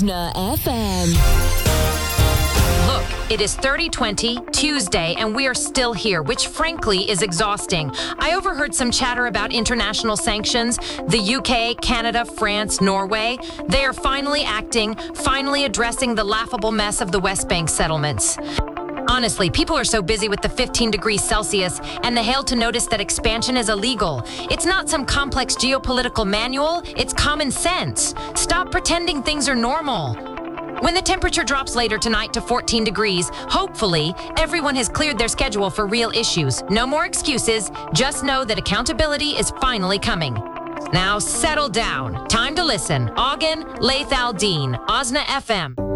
Osna FM. Look, it is 3020 Tuesday, and we are still here, which frankly is exhausting. I overheard some chatter about international sanctions. The UK, Canada, France, Norway. They are finally acting, finally addressing the laughable mess of the West Bank settlements. Honestly, people are so busy with the 15 degrees Celsius and the hail to notice that expansion is illegal. It's not some complex geopolitical manual, it's common sense. Stop pretending things are normal. When the temperature drops later tonight to 14 degrees, hopefully, everyone has cleared their schedule for real issues. No more excuses. Just know that accountability is finally coming. Now settle down. Time to listen. Ogden, Laith Aldine, Osna FM.